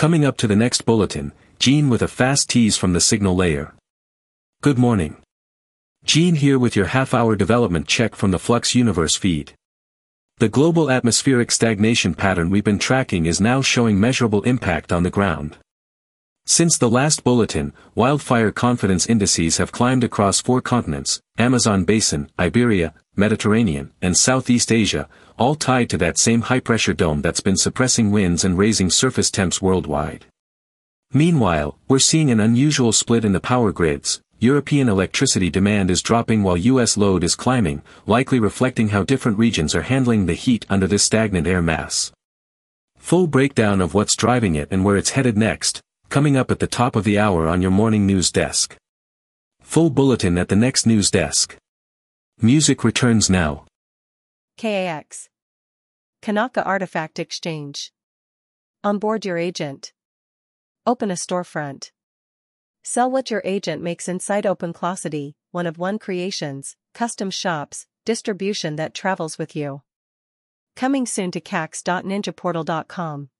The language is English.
Coming up to the next bulletin, Gene with a fast tease from the signal layer. Good morning. Gene here with your half-hour development check from the Flux Universe feed. The global atmospheric stagnation pattern we've been tracking is now showing measurable impact on the ground. Since the last bulletin, wildfire confidence indices have climbed across 4 continents, Amazon Basin, Iberia, Mediterranean, and Southeast Asia, all tied to that same high-pressure dome that's been suppressing winds and raising surface temps worldwide. Meanwhile, we're seeing an unusual split in the power grids. European electricity demand is dropping while US load is climbing, likely reflecting how different regions are handling the heat under this stagnant air mass. Full breakdown of what's driving it and where it's headed next, coming up at the top of the hour on your morning news desk. Full bulletin at the next news desk. Music returns now. KAX. Kanaka Artifact Exchange. Onboard your agent. Open a storefront. Sell what your agent makes inside OpenClocity, one-of-one creations, custom shops, distribution that travels with you. Coming soon to kax.ninjaportal.com.